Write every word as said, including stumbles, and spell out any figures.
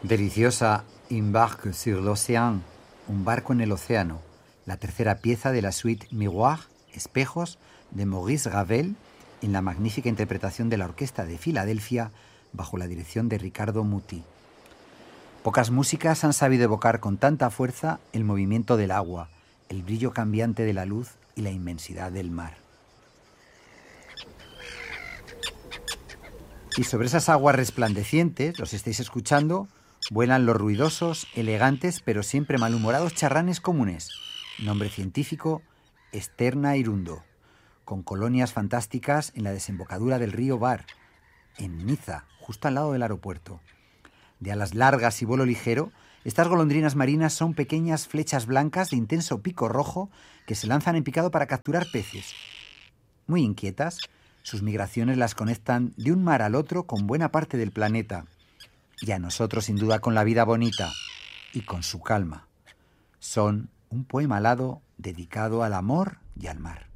Deliciosa Une barque sur l'océan, un barco en el océano, la tercera pieza de la suite Miroir, Espejos, de Maurice Ravel, en la magnífica interpretación de la Orquesta de Filadelfia bajo la dirección de Riccardo Muti. Pocas músicas han sabido evocar con tanta fuerza el movimiento del agua, el brillo cambiante de la luz y la inmensidad del mar. Y sobre esas aguas resplandecientes, los estáis escuchando, vuelan los ruidosos, elegantes, pero siempre malhumorados charranes comunes. Nombre científico, Sterna irundo, con colonias fantásticas en la desembocadura del río Var, en Niza, justo al lado del aeropuerto. De alas largas y vuelo ligero, estas golondrinas marinas son pequeñas flechas blancas de intenso pico rojo que se lanzan en picado para capturar peces. Muy inquietas, sus migraciones las conectan de un mar al otro con buena parte del planeta, y a nosotros sin duda con la vida bonita y con su calma. Son un poema alado dedicado al amor y al mar.